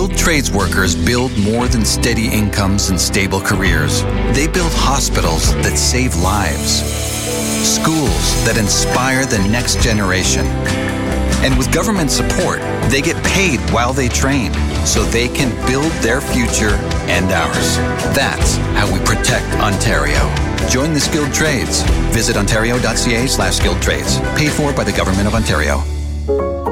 Skilled trades workers build more than steady incomes and stable careers. They build hospitals that save lives, schools that inspire the next generation. And with government support, they get paid while they train so they can build their future and ours. That's how we protect Ontario. Join the skilled trades. Visit ontario.ca/skilled trades. Paid for by the Government of Ontario.